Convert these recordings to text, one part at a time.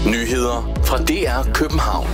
Nyheder fra DR København.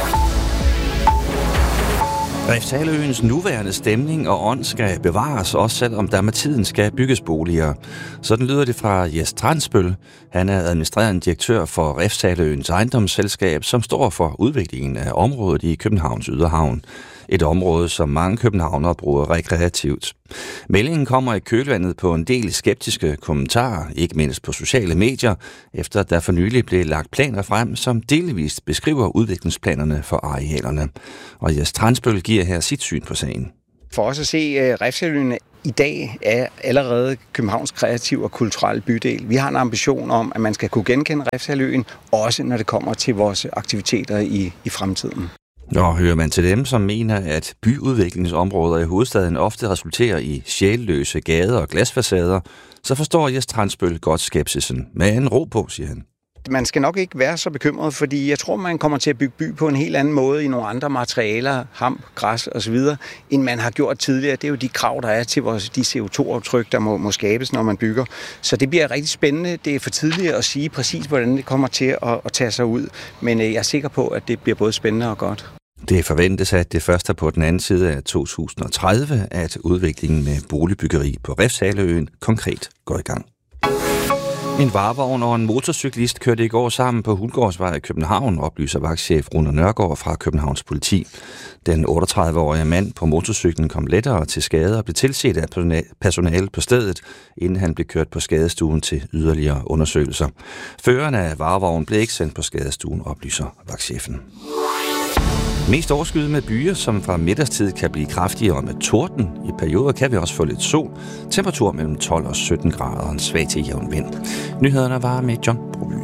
Refshaleøens nuværende stemning og ånd skal bevares, også selvom der med tiden skal bygges boliger. Sådan lyder det fra Jes Transbøl. Han er administrerende direktør for Refshaleøens ejendomsselskab, som står for udviklingen af området i Københavns Yderhavn. Et område, som mange københavnere bruger rekreativt. Meldingen kommer i kølvandet på en del skeptiske kommentarer, ikke mindst på sociale medier, efter der for nylig blev lagt planer frem, som delvist beskriver udviklingsplanerne for arealerne. Og Jes Transbøl giver her sit syn på sagen. For os at se, Refshaleøen i dag er allerede Københavns kreativ og kulturelle bydel. Vi har en ambition om, at man skal kunne genkende Refshaleøen, også når det kommer til vores aktiviteter i fremtiden. Og hører man til dem, som mener, at byudviklingsområder i hovedstaden ofte resulterer i sjælløse gader og glasfacader, så forstår Jes Transbøl godt skepsisen. Men ro på, siger han. Man skal nok ikke være så bekymret, fordi jeg tror, man kommer til at bygge by på en helt anden måde i nogle andre materialer, hamp, græs osv., end man har gjort tidligere. Det er jo de krav, der er til de CO2-aftryk, der må skabes, når man bygger. Så det bliver rigtig spændende. Det er for tidligt at sige præcis, hvordan det kommer til at tage sig ud. Men jeg er sikker på, at det bliver både spændende og godt. Det forventes, at det først er på den anden side af 2030, at udviklingen med boligbyggeri på Refshaleøen konkret går i gang. En varevogn og en motorcyklist kørte i går sammen på Hulgårdsvej i København, oplyser vagtchef Rune Nørgaard fra Københavns Politi. Den 38-årige mand på motorcyklen kom lettere til skade og blev tilset af personale på stedet, inden han blev kørt på skadestuen til yderligere undersøgelser. Føreren af varevognen blev ikke sendt på skadestuen, oplyser vagtchefen. Mest overskyet med byer, som fra middagstid kan blive kraftigere med torden. I perioder kan vi også få lidt sol. Temperatur mellem 12 og 17 grader og en svag til jævn vind. Nyhederne var med John Broby.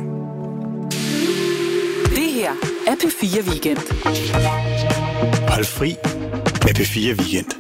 Det her er P4 Weekend. Hold fri med P4 Weekend.